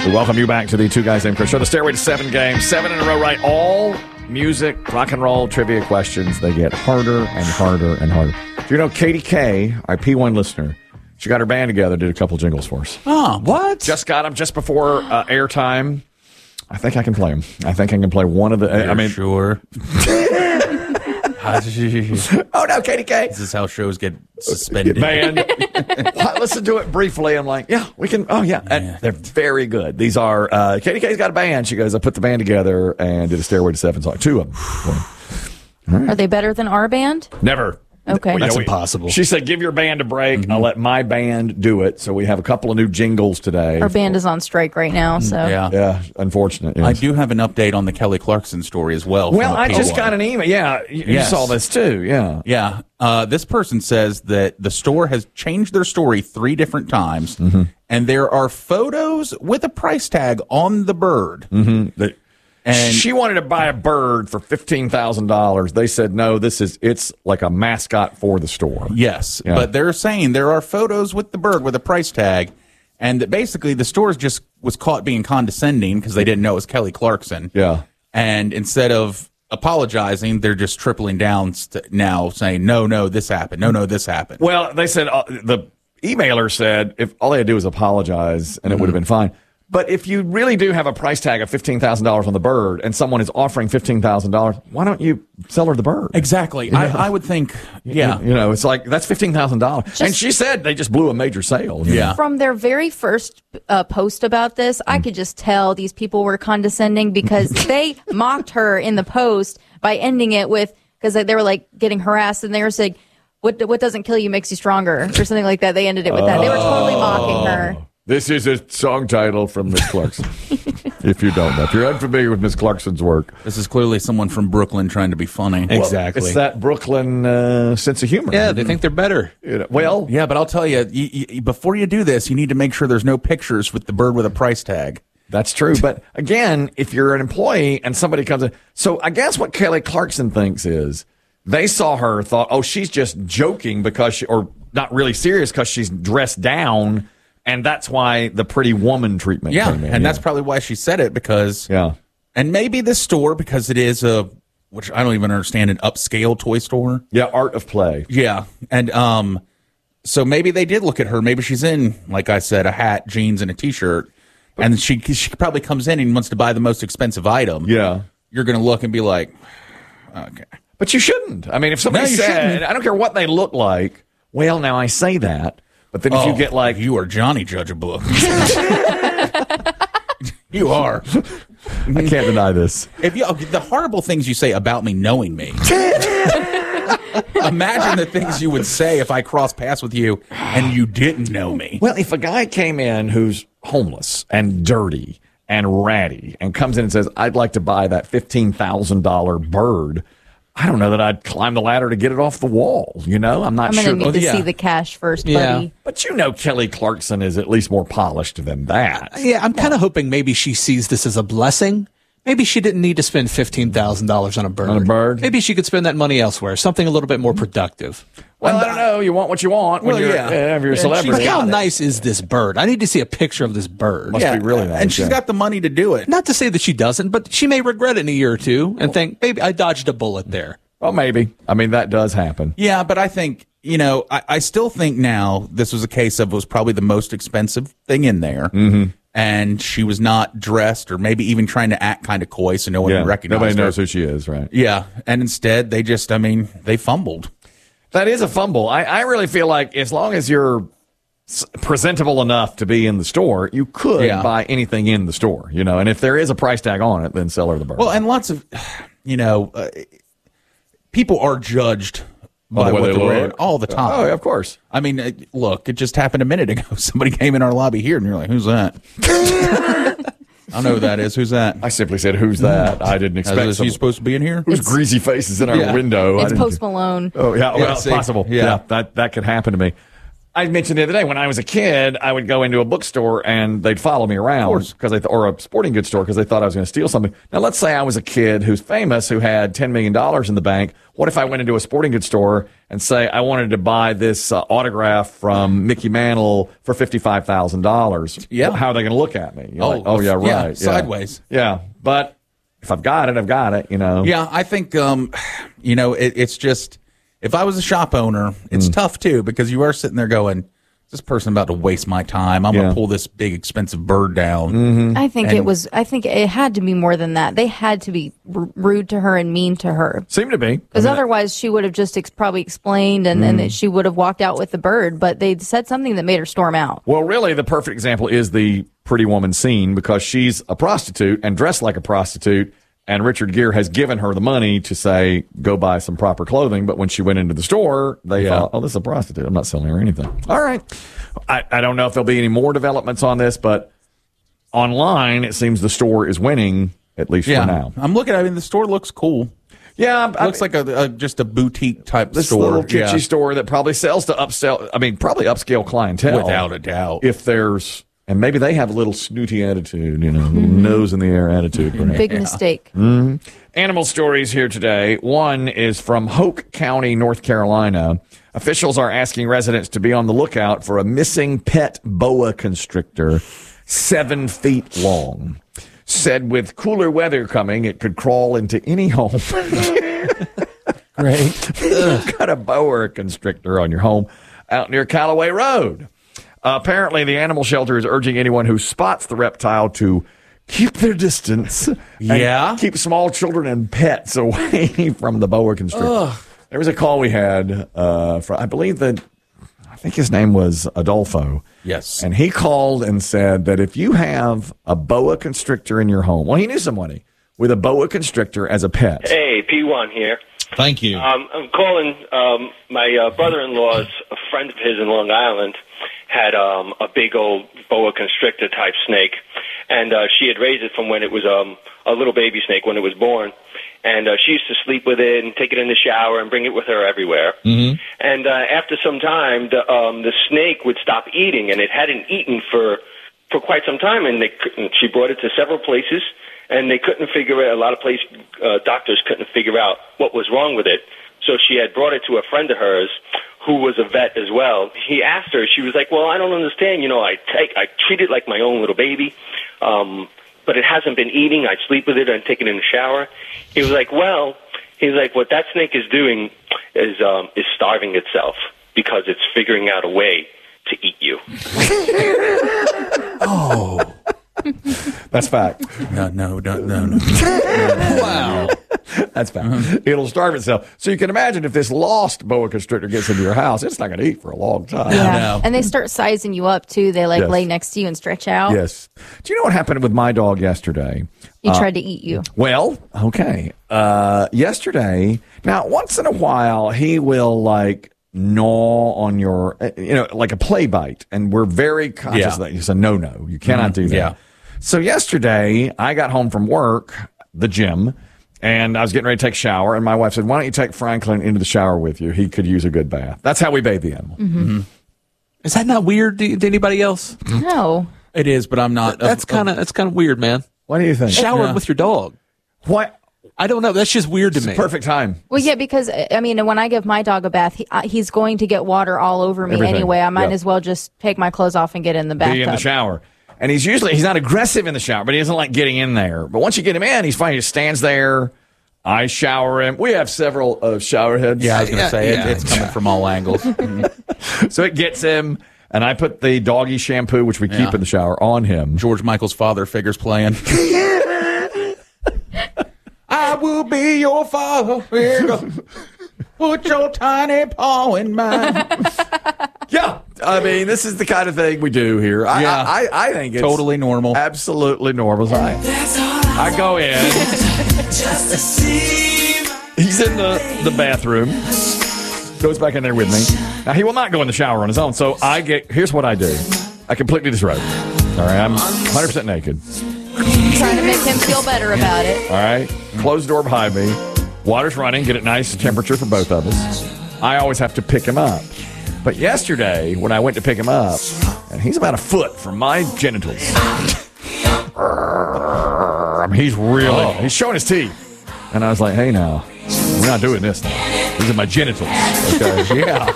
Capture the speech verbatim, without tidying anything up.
We welcome you back to the Two Guys Named Chris Show. The Stairway to Seven game. Seven in a row, right? All music, rock and roll, trivia questions. They get harder and harder and harder. Do you know Katie K, our P one listener, she got her band together, did a couple jingles for us. Oh, what? Just got them just before uh, airtime. I think I can play them. I think I can play one of the... You're I mean, sure. Oh, no, Katie K. This is how shows get suspended. Man, I listened to it briefly. I'm like, yeah, we can. Oh, yeah. Yeah. And they're very good. These are, uh, Katie K's got a band. She goes, I put the band together and did a Stairway to Seven song. Two of them. Are they better than our band? Never. Okay. You know, That's we- impossible. She said, give your band a break. Mm-hmm. I'll let my band do it. So we have a couple of new jingles today. Our band is on strike right now, so. Yeah. Yeah, unfortunate. I Yes. do have an update on the Kelly Clarkson story as well. Well, from a I just P one. got an email. Yeah, you, you Yes. saw this too. Yeah. Yeah. Uh, this person says that the store has changed their story three different times, Mm-hmm. and there are photos with a price tag on the bird. Mm-hmm. The- And she wanted to buy a bird for fifteen thousand dollars. They said, no, this is, it's like a mascot for the store. yes, Yeah. but they're saying there are photos with the bird with a price tag, and that basically the store just was caught being condescending because they didn't know it was Kelly Clarkson. Yeah. And instead of apologizing, they're just tripling down st- now, saying, no, no, this happened. No, no, this happened. Well, they said, uh, the emailer said, if all they had to do was apologize and it would have been fine. But if you really do have a price tag of fifteen thousand dollars on the bird and someone is offering fifteen thousand dollars, why don't you sell her the bird? Exactly. I, I would think, yeah. You know, it's like, that's fifteen thousand dollars. And she said they just blew a major sale. you Yeah. know. From their very first uh, post about this, I could just tell these people were condescending because they mocked her in the post by ending it with, because they, they were like getting harassed and they were saying, what, what doesn't kill you makes you stronger, or something like that. They ended it with that. They were totally mocking her. This is a song title from Miss Clarkson. If you don't know. If you're unfamiliar with Miss Clarkson's work. This is clearly someone from Brooklyn trying to be funny. Well, Exactly. it's that Brooklyn uh, sense of humor. Yeah, they think they're better. You know, well, Yeah, but I'll tell you, you, you, before you do this, you need to make sure there's no pictures with the bird with a price tag. that's true. But again, if you're an employee and somebody comes in. So I guess what Kelly Clarkson thinks is they saw her, thought, oh, she's just joking because she, or not really serious because she's dressed down. And that's why the pretty woman treatment Yeah, came in. and yeah. that's probably why she said it, because Yeah. and maybe this store, because it is a, which I don't even understand, an upscale toy store. Yeah, art of play. Yeah, and um, so maybe they did look at her. Maybe she's in, like I said, a hat, jeans, and a t-shirt, and she she probably comes in and wants to buy the most expensive item. Yeah. You're gonna look and be like, okay, But you shouldn't. I mean, if somebody No, you said, shouldn't. I don't care what they look like, well, now I say that. But then if oh, you get like, you are Johnny Judge a book. You are. I can't deny this. If you the horrible things you say about me knowing me. Imagine the things you would say if I crossed paths with you and you didn't know me. Well, if a guy came in who's homeless and dirty and ratty and comes in and says, I'd like to buy that fifteen thousand dollars bird, I don't know that I'd climb the ladder to get it off the wall. You know, I'm not I'm going sure. to need Oh, to yeah. see the cash first, Yeah. buddy. But you know, Kelly Clarkson is at least more polished than that. Yeah, I'm kind of hoping maybe she sees this as a blessing. Maybe she didn't need to spend fifteen thousand dollars on a bird. On a bird? Maybe she could spend that money elsewhere, something a little bit more productive. Well, I don't know. You want what you want when Well, you're, yeah. yeah, if you're a Yeah, celebrity. But how nice is this bird? I need to see a picture of this bird. Must be really nice. And she's yeah. got the money to do it. Not to say that she doesn't, but she may regret it in a year or two and think, maybe I dodged a bullet there. Well, maybe. I mean, that does happen. Yeah, but I think, you know, I, I still think now this was a case of it was probably the most expensive thing in there. Mm-hmm. And she was not dressed or maybe even trying to act kind of coy so no one Yeah, would recognize nobody her. knows who she is, right? Yeah. And instead, they just, I mean, they fumbled. That is a fumble. I, I really feel like as long as you're s- presentable enough to be in the store, you could Yeah. buy anything in the store, you know. And if there is a price tag on it, then sell her the bird. Well, and lots of, you know, uh, people are judged by the way what they they're wearing look. all the time. Oh, yeah, of course. I mean, uh, look, it just happened a minute ago. Somebody came in our lobby here, and you're like, "Who's that?" I know who that is. Who's that? I simply said, "Who's that?" I didn't expect. Is he some- supposed to be in here? whose greasy face is in our Yeah. window? I It's didn't- Post Malone. Oh, yeah, well, Yeah, it's see, possible. yeah. Yeah. that that could happen to me. I mentioned the other day when I was a kid, I would go into a bookstore and they'd follow me around because they th- or a sporting goods store because they thought I was going to steal something. Now, let's say I was a kid who's famous who had ten million dollars in the bank. What if I went into a sporting goods store and say I wanted to buy this uh, autograph from Mickey Mantle for fifty-five thousand dollars? Yeah. How are they going to look at me? You're Oh, like, oh yeah, right. yeah, Yeah. sideways. Yeah, but if I've got it, I've got it. You know. Yeah, I think, um, you know, it, it's just, if I was a shop owner, it's Mm. tough too, because you are sitting there going, is this person about to waste my time? I'm going Yeah. to pull this big, expensive bird down. Mm-hmm. I think And- it was. I think it had to be more than that. They had to be r- rude to her and mean to her, Seem to be. because I mean, otherwise she would have just ex- probably explained, and, and Mm. that she would have walked out with the bird. But they said something that made her storm out. Well, really, the perfect example is the Pretty Woman scene because she's a prostitute and dressed like a prostitute, and Richard Gere has given her the money to say, go buy some proper clothing. But when she went into the store, they Yeah. thought, oh, this is a prostitute. I'm not selling her anything. All right. I, I don't know if there'll be any more developments on this, but online, it seems the store is winning, at least Yeah, for now. I'm looking. I mean, the store looks cool. Yeah. It looks like a, a just a boutique type this store. little kitschy Yeah. store that probably sells to upsell. I mean, probably upscale clientele, Without a doubt. If there's, and maybe they have a little snooty attitude, you know, little nose in the air attitude. perhaps. Big mistake. Animal stories here today. One is from Hoke County, North Carolina. Officials are asking residents to be on the lookout for a missing pet boa constrictor, seven feet long. Said with cooler weather coming, it could crawl into any home. Great. You've got a boa constrictor on your home out near Callaway Road. Uh, apparently, the animal shelter is urging anyone who spots the reptile to keep their distance. and Yeah? keep small children and pets away from the boa constrictor. There was a call we had uh, for, I believe that, I think his name was Adolfo. Yes. And he called and said that if you have a boa constrictor in your home, well, he knew somebody with a boa constrictor as a pet. Hey, P one here. Thank you. Um, I'm calling. Um, my uh, brother-in-law's a friend of his in Long Island had um, a big old boa constrictor type snake, and uh, she had raised it from when it was um, a little baby snake when it was born. And uh, she used to sleep with it and take it in the shower and bring it with her everywhere. Mm-hmm. And uh, after some time, the um, the snake would stop eating, and it hadn't eaten for for quite some time. And they couldn't, she brought it to several places, and they couldn't figure it. A lot of place uh, doctors couldn't figure out what was wrong with it. So she had brought it to a friend of hers who was a vet as well. He asked her. She was like, "Well, I don't understand. You know, I take I treat it like my own little baby." Um, but it hasn't been eating. I sleep with it and take it in the shower. He was like, well, he's like, what that snake is doing is um, is starving itself because it's figuring out a way to eat you. Oh. That's fact. No, no, no, no, no. Wow. That's fact. It'll starve itself. So you can imagine if this lost boa constrictor gets into your house, it's not going to eat for a long time. Yeah. no. And they start sizing you up too. They like Yes. lay next to you and stretch out. Yes. Do you know what happened with my dog yesterday? He tried to eat you. Well, okay. Uh, yesterday, now once in a while, he will like gnaw on your, uh, you know, like a play bite. And we're very conscious Yeah. of that. It's a no no. You cannot do that. yeah. So yesterday, I got home from work, the gym, and I was getting ready to take a shower. And my wife said, why don't you take Franklin into the shower with you? He could use a good bath. That's how we bathe the animal. Mm-hmm. Is that not weird to, to anybody else? No. It is, but I'm not. That's kind of that's kind of weird, man. What do you think? Showering Yeah. with your dog. What? I don't know. That's just weird to me. Perfect time. Well, yeah, because I mean, when I give my dog a bath, he, uh, he's going to get water all over me Everything. anyway. I might Yeah. as well just take my clothes off and get in the bathtub. Be in the shower. And he's usually, he's not aggressive in the shower, but he doesn't like getting in there. But once you get him in, he's fine. He just stands there. I shower him. We have several uh, shower heads. Yeah, I was going to Yeah, say yeah. it, it's coming from all angles. So it gets him. And I put the doggy shampoo, which we keep Yeah. in the shower, on him. George Michael's father figures playing. I will be your father figure. Put your tiny paw in mine. Yeah. I mean, this is the kind of thing we do here. I, Yeah. I, I, I think it's Totally normal. absolutely normal. So I, I go in. He's in the, the bathroom. Goes back in there with me. Now, he will not go in the shower on his own. So I get, here's what I do. I completely disrobe. All right. I'm one hundred percent naked. Trying to make him feel better about it. All right. Close the door behind me. Water's running. Get it nice temperature for both of us. I always have to pick him up. But yesterday, when I went to pick him up, and he's about a foot from my genitals. I mean, he's really, oh. he's showing his teeth. And I was like, hey, now, we're not doing this now. These are my genitals. Okay. Yeah.